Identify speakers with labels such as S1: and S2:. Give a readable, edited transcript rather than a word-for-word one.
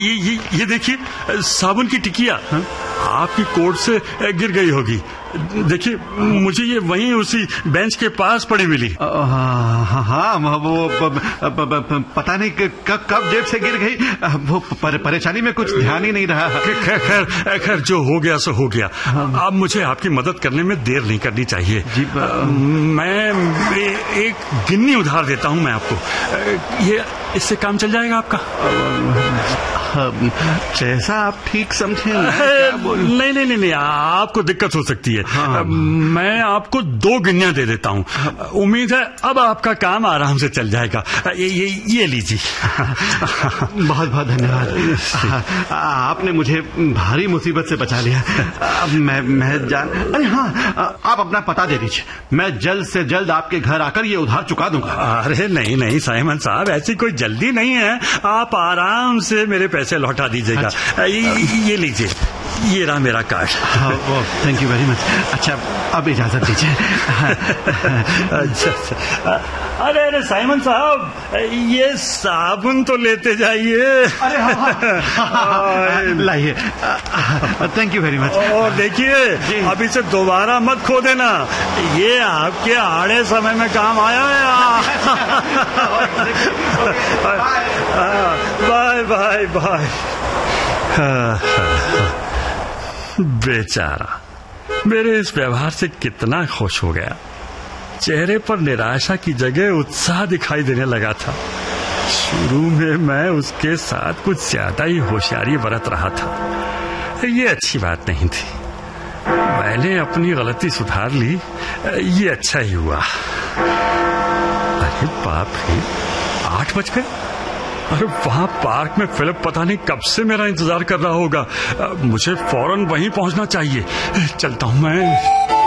S1: ये देखिए साबुन की टिकिया आपकी कोट से गिर गई होगी। देखिए मुझे ये वहीं उसी बेंच के पास पड़ी मिली।
S2: हाँ वो पता नहीं कब जेब से गिर गई। वो परेशानी में कुछ ध्यान ही नहीं रहा।
S1: खैर जो हो गया सो हो गया। अब मुझे आपकी मदद करने में देर नहीं करनी चाहिए। मैं एक गिन्नी उधार देता हूँ मैं आपको। ये इससे काम चल जाएगा आपका।
S2: जैसा आप ठीक समझें।
S1: नहीं आपको दिक्कत हो सकती है। मैं आपको 2 गिन्नियां दे देता हूँ। उम्मीद है अब आपका काम आराम से चल जाएगा। ये लीजिए।
S2: बहुत बहुत धन्यवाद। आपने मुझे भारी मुसीबत से बचा लिया। अब मैं अरे हाँ, आप अपना पता दे दीजिए। मैं जल्द से जल्द आपके घर आकर ये उधार चुका दूंगा।
S1: अरे नहीं साइमन साहब, ऐसी कोई जल्दी नहीं है। आप आराम से मेरे पैसे लौटा दीजिएगा। अच्छा। ये लीजिए, ये रहा मेरा card.
S2: Thank you very much. अच्छा अब इजाजत दीजिए।
S1: अच्छा। अरे साइमन साहब, ये साबुन तो लेते जाइए।
S2: अरे लाइए। Thank you very much.
S1: और देखिए अब इसे दोबारा मत खो देना। ये आपके आड़े समय में काम आया है। Bye bye bye. बेचारा मेरे इस व्यवहार से कितना खुश हो गया। चेहरे पर निराशा की जगह उत्साह दिखाई देने लगा था। शुरू में मैं उसके साथ कुछ ज्यादा ही होशियारी बरत रहा था। ये अच्छी बात नहीं थी। मैंने अपनी गलती सुधार ली, ये अच्छा ही हुआ। अरे बाप रे, 8 बज गए। अरे वहां पार्क में फिलिप पता नहीं कब से मेरा इंतजार कर रहा होगा। मुझे फौरन वहीं पहुंचना चाहिए। चलता हूं मैं।